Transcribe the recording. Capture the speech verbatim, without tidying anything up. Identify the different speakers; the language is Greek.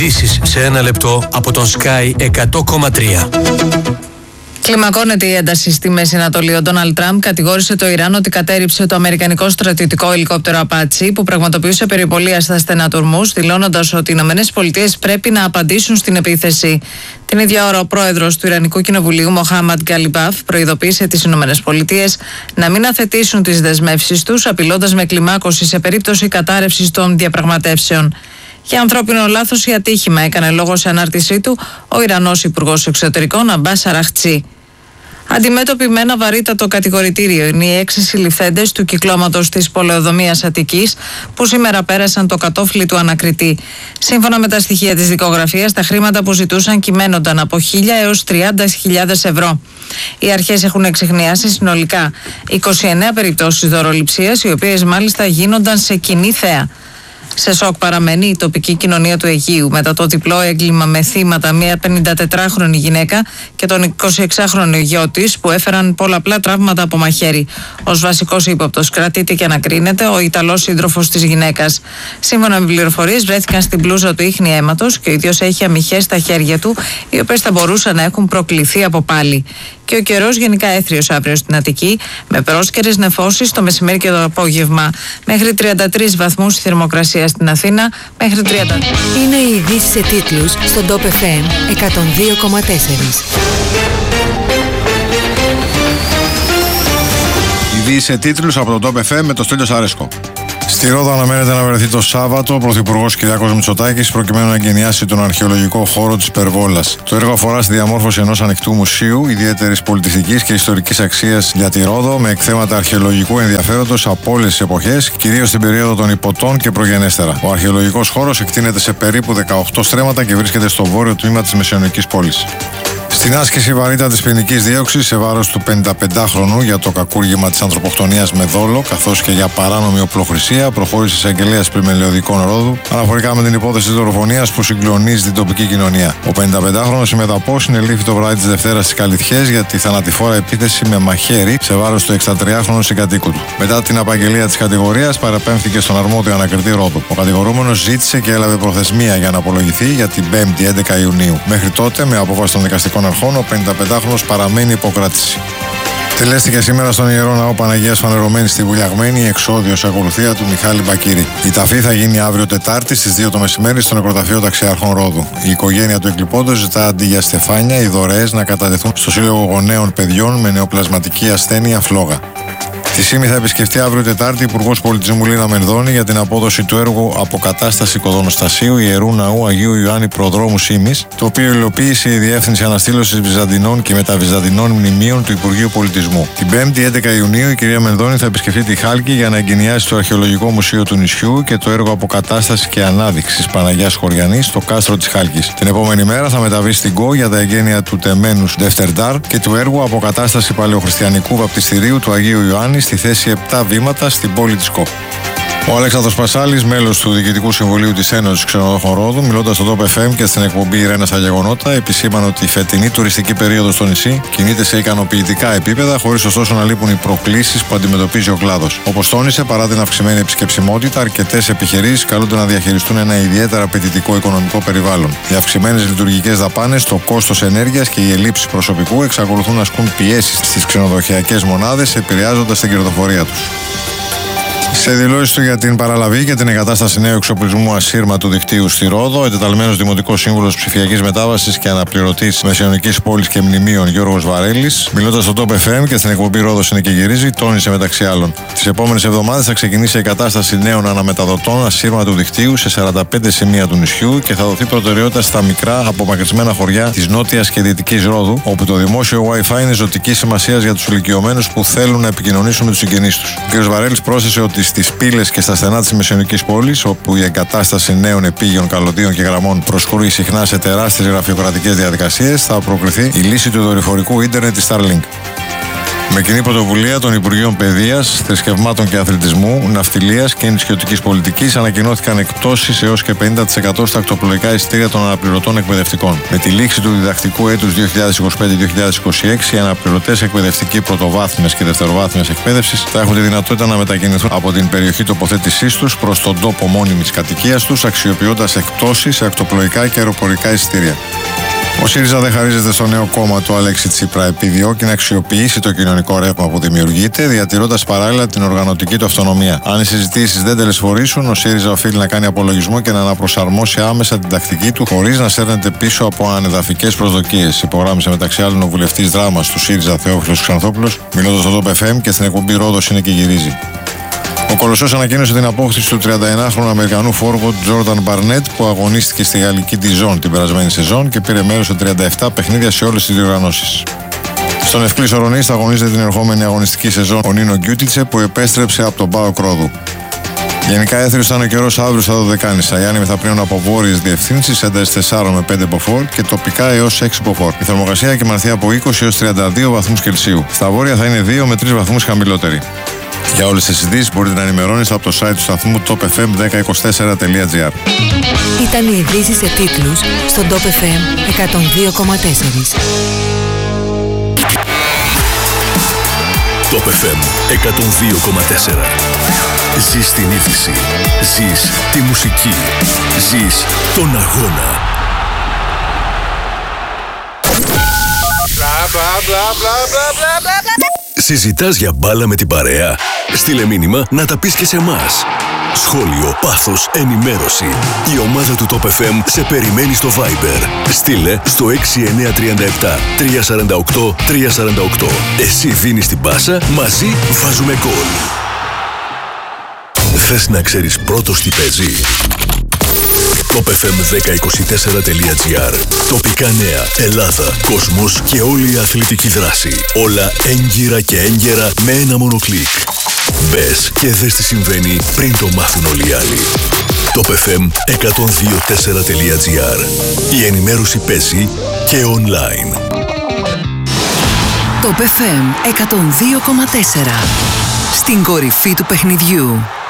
Speaker 1: Ειδήσεις σε ένα λεπτό από τον Sky εκατό κόμμα τρία.
Speaker 2: Κλιμακώνεται η ένταση στη Μέση Ανατολή. Ο Ντόναλντ Τραμπ κατηγόρησε το Ιράν ότι κατέρριψε το αμερικανικό στρατιωτικό ελικόπτερο Apache που πραγματοποιούσε περιπολία στα στενά του Ορμούζ, δηλώνοντας ότι οι ΗΠΑ πρέπει να απαντήσουν στην επίθεση. Την ίδια ώρα, ο πρόεδρος του Ιρανικού Κοινοβουλίου, Μοχάμαντ Γκαλιμπάφ, προειδοποίησε τις ΗΠΑ να μην αθετήσουν τις δεσμεύσεις τους, απειλώντας με κλιμάκωση σε περίπτωση κατάρρευσης των διαπραγματεύσεων. Για ανθρώπινο λάθος ή ατύχημα, έκανε λόγο σε ανάρτησή του ο Ιρανός Υπουργός Εξωτερικών Αμπάς Αραχτσί. Αντιμέτωποι με ένα βαρύτατο κατηγορητήριο είναι οι έξι συλληφθέντες του κυκλώματος της πολεοδομίας Αττικής που σήμερα πέρασαν το κατόφλι του ανακριτή. Σύμφωνα με τα στοιχεία της δικογραφίας, τα χρήματα που ζητούσαν κυμαίνονταν από χίλια έως τριάντα χιλιάδες ευρώ. Οι αρχές έχουν εξιχνιάσει συνολικά είκοσι εννέα περιπτώσεις δωροληψίας, οι οποίες μάλιστα γίνονταν σε κοινή θέα. Σε σοκ παραμένει η τοπική κοινωνία του Αιγείου μετά το διπλό έγκλημα με θύματα μια πενηντατετράχρονη γυναίκα και τον εικοσιεξάχρονο γιο της που έφεραν πολλαπλά τραύματα από μαχαίρι. Ως βασικός ύποπτος κρατείται και ανακρίνεται ο Ιταλός σύντροφος της γυναίκας. Σύμφωνα με πληροφορίες, βρέθηκαν στην μπλούζα του ίχνη αίματος και ο ίδιος έχει αμυχές στα χέρια του, οι οποίες θα μπορούσαν να έχουν προκληθεί από πάλι. Και ο καιρός γενικά έθριος αύριο στην Αττική, με πρόσκαιρες νεφώσεις το μεσημέρι και το απόγευμα. Μέχρι τριάντα τρεις βαθμούς η θερμοκρασία στην Αθήνα, μέχρι τριάντα.
Speaker 3: Είναι οι ειδήσεις σε τίτλους στον Top εφ εμ εκατόν δύο κόμμα τέσσερα.
Speaker 4: Ειδήσεις σε τίτλους από τον Top εφ εμ με το Στέλιο Σαρέσκο. Στη Ρόδο αναμένεται να βρεθεί το Σάββατο ο Πρωθυπουργός Κυριάκος Μητσοτάκης προκειμένου να εγκαινιάσει τον αρχαιολογικό χώρο της Υπερβόλας. Το έργο αφορά στη διαμόρφωση ενός ανοιχτού μουσείου ιδιαίτερης πολιτιστικής και ιστορικής αξίας για τη Ρόδο, με εκθέματα αρχαιολογικού ενδιαφέροντος από όλες τις εποχές, κυρίως στην περίοδο των Ιππωτών και προγενέστερα. Ο αρχαιολογικός χώρος εκτείνεται σε περίπου δεκαοκτώ στρέμματα και βρίσκεται στο βόρειο τμήμα της μεσαιωνικής πόλης. Στην άσκηση βαρύτατης ποινικής δίωξης σε βάρος του πενηνταπεντάχρονου για το κακούργημα της ανθρωποκτονίας με δόλο, καθώς και για παράνομη οπλοχρησία, προχώρησε εισαγγελέας Πλημελαιωδικών Ρόδου αναφορικά με την υπόθεση της δολοφονίας που συγκλονίζει την τοπική κοινωνία. Ο πενηνταπεντάχρονος συμμεταπώς συνελήφθη το βράδυ της Δευτέρας στις Καλυθιές για τη θανατηφόρα επίθεση με μαχαίρι σε βάρος του εξήντα συγκατοίκου του. Μετά την απαγγελία της κατηγορίας, παραπέμφθηκε στον αρμόδιο ανακριτή Ρόδου. Ο κατηγορούμενος ζήτησε και έλαβε προθεσμία για να απολογηθεί για την Πέμπτη έντεκα Ιουνίου. Μέχρι τότε, με απόφαση των δικαστικών αρχών, ο πενηνταπεντάχρονος παραμένει υποκράτηση. Τελέστηκε σήμερα στον Ιερό Ναό Παναγίας Φανερωμένης στη Βουλιαγμένη η εξώδιος ακολουθία του Μιχάλη Μπακύρη. Η ταφή θα γίνει αύριο Τετάρτη στις δύο το μεσημέρι στο νεκροταφείο Ταξιάρχων Ρόδου. Η οικογένεια του εκλειπώντος ζητά αντί για στεφάνια οι δωρεές να κατατεθούν στο Σύλλογο Γονέων Παιδιών με νεοπλασματική ασθένεια φλόγα. Τη ΣΥΜΗ θα επισκεφτεί αύριο Τετάρτη Υπουργός Πολιτισμού Λίνα Μενδώνη για την απόδοση του έργου Αποκατάσταση Οικοδονοστασίου Ιερού Ναού Αγίου Ιωάννη Προδρόμου ΣΥΜΗΣ, το οποίο υλοποίησε η Διεύθυνση Αναστήλωσης Βυζαντινών και Μεταβυζαντινών Μνημείων του Υπουργείου Πολιτισμού. Την Πέμπτη έντεκα Ιουνίου η κυρία Μενδώνη θα επισκεφτεί τη Χάλκη για να εγκαινιάσει το Αρχαιολογικό Μουσείο του νησιού και το έργο Αποκατάσταση και Ανάδειξη Παναγιάς Χωριανής στο κάστρο της Χάλκης. Την επόμενη μέρα θα μεταβεί στην ΚΟ για τα εγγένεια του τεμένους Δευτερντάρ και του έργου Αποκατάσταση Παλαιοχριστιανικού Βαπτιστηρίου του Αγίου Ιωάννη στη θέση επτά βήματα στην πόλη της ΚΟ. Ο Αλέξανδρος Πασάλης, μέλος του Διοικητικού Συμβουλίου της Ένωσης Ξενοδόχων Ρόδου, μιλώντας στο Top εφ εμ και στην εκπομπή Ρένα στα Γεγονότα, επισήμανε ότι η φετινή τουριστική περίοδος στο νησί κινείται σε ικανοποιητικά επίπεδα, χωρίς ωστόσο να λείπουν οι προκλήσεις που αντιμετωπίζει ο κλάδος. Όπως τόνισε, παρά την αυξημένη επισκεψιμότητα, αρκετές επιχειρήσεις καλούνται να διαχειριστούν ένα ιδιαίτερα απαιτητικό οικονομικό περιβάλλον. Οι αυξημένες λειτουργικές δαπάνες, το κόστος ενέργειας και η ελλείψη προσωπικού εξακολουθούν να ασκούν πιέσεις στις ξενοδοχειακές μονάδες, επηρεάζοντας την κερδοφορία τους. Σε δηλώσεις του για την παραλαβή και την εγκατάσταση νέου εξοπλισμού ασύρματου δικτύου στη Ρόδο, ο εντεταλμένος Δημοτικός Σύμβουλος Ψηφιακής Μετάβασης και Αναπληρωτής Μεσαιωνικής Πόλης και Μνημείων Γιώργος Βαρέλης, μιλώντας στο Top εφ εμ και στην εκπομπή Ρόδος είναι και γυρίζει, τόνισε μεταξύ άλλων: τις επόμενες εβδομάδες θα ξεκινήσει η εγκατάσταση νέων αναμεταδοτών ασύρματου δικτύου σε σαράντα πέντε σημεία του νησιού και θα δοθεί προτεραιότητα στα μικρά απομακρυσμένα χωριά της νότιας και δυτικής Ρόδου, όπου το δημόσιο Wi-Fi είναι ζωτική σημασία για τους ηλικιωμένους που θέλουν να επικοινωνήσουν με τους συγγενείς τους. Ο κ. Βαρέλης πρόσθεσε ότι στις πύλες και στα στενά της μεσαιωνικής πόλης, όπου η εγκατάσταση νέων επίγειων καλωδίων και γραμμών προσχωρεί συχνά σε τεράστιες γραφειοκρατικές διαδικασίες, θα προκληθεί η λύση του δορυφορικού ίντερνετ της Starlink. Με κοινή πρωτοβουλία των Υπουργείων Παιδείας, Θρησκευμάτων και Αθλητισμού, Ναυτιλίας και Νησιωτικής Πολιτικής ανακοινώθηκαν εκπτώσεις έως και πενήντα τοις εκατό στα ακτοπλοϊκά εισιτήρια των αναπληρωτών εκπαιδευτικών. Με τη λήξη του διδακτικού έτους δύο χιλιάδες είκοσι πέντε δύο χιλιάδες είκοσι έξι, οι αναπληρωτές εκπαιδευτικοί πρωτοβάθμιας και δευτεροβάθμιας εκπαίδευσης θα έχουν τη δυνατότητα να μετακινηθούν από την περιοχή τοποθέτησής τους προς τον τόπο μόνιμης κατοικίας τους, αξιοποιώντας εκπτώσεις σε ακτοπλοϊκά και αεροπορικά εισιτήρια. Ο ΣΥΡΙΖΑ δεν χαρίζεται στο νέο κόμμα του Αλέξη Τσίπρα. Επιδιώκει να αξιοποιήσει το κοινωνικό ρεύμα που δημιουργείται, διατηρώντας παράλληλα την οργανωτική του αυτονομία. Αν οι συζητήσεις δεν τελεσφορήσουν, ο ΣΥΡΙΖΑ οφείλει να κάνει απολογισμό και να αναπροσαρμόσει άμεσα την τακτική του, χωρίς να σέρνεται πίσω από ανεδαφικές προσδοκίες. Υπογράμμισε μεταξύ άλλων ο βουλευτής Δράμας του ΣΥΡΙΖΑ Θεόφιλος Ξανθόπουλος, μιλώντας στο Top εφ εμ και στην εκπομπή Ρόδος είναι και γυρίζει. Ο Κολοσσός ανακοίνωσε την απόκτηση του τριανταενάχρονου Αμερικανού φόρβαρντ Τζόρνταν Μπαρνέτ, που αγωνίστηκε στη γαλλική Dijon την περασμένη σεζόν και πήρε μέρος σε τριάντα επτά παιχνίδια σε όλες τις διοργανώσεις. Στον Ευκλής Ορονής θα αγωνίζεται την ερχόμενη αγωνιστική σεζόν ο Νίνο Γκιούτιτσε, που επέστρεψε από τον ΠΑΟΚ Ρόδου. Γενικά έθριος θα είναι ο καιρός αύριο στα Δωδεκάνησα. Οι άνεμοι θα πλέουν από βόρειες διευθύνσεις, ένταση τεσσάρων με πέντε μποφόρ και τοπικά έως έξι μποφόρ. Η θερμοκρασία κοιμανθεί από είκοσι έως τριάντα δύο βαθμούς Κελσίου. Στα βόρεια θα είναι δύο με τρεις βαθμούς χαμηλότερη. Για όλες τις ειδήσεις μπορείτε να ενημερώνεστε από το site του σταθμού top f m ένα μηδέν δύο τέσσερα τελεία gr.
Speaker 3: Ήταν οι ειδήσεις σε τίτλους στο Top εφ εμ εκατόν δύο κόμμα τέσσερα.
Speaker 5: Top εφ εμ εκατόν δύο κόμμα τέσσερα. Ζεις την είδηση. Ζεις τη μουσική. Ζεις τον αγώνα.
Speaker 6: Μπλα μπλα μπλα μπλα μπλα μπλα.
Speaker 5: Συζητάς για μπάλα με την παρέα? Στείλε μήνυμα να τα πεις και σε εμάς. Σχόλιο, πάθος, ενημέρωση. Η ομάδα του Top εφ εμ σε περιμένει στο Viber. Στείλε στο έξι εννιά τρία επτά τρία τέσσερα οκτώ τρία τέσσερα οκτώ. Εσύ δίνεις την πάσα, μαζί βάζουμε γκολ. Θες να ξέρεις πρώτος τι παίζει? top εφ εμ ένα μηδέν δύο τέσσερα τελεία gr. Τοπικά νέα, Ελλάδα, κόσμος και όλη η αθλητική δράση. Όλα έγκυρα και έγκαιρα με ένα μόνο κλικ. Μπες και δες τι συμβαίνει πριν το μάθουν όλοι οι άλλοι. top εφ εμ εκατόν δύο τέσσερα τελεία gr. Η ενημέρωση παίζει και online.
Speaker 3: Top εφ εμ εκατόν δύο κόμμα τέσσερα. Στην κορυφή του παιχνιδιού.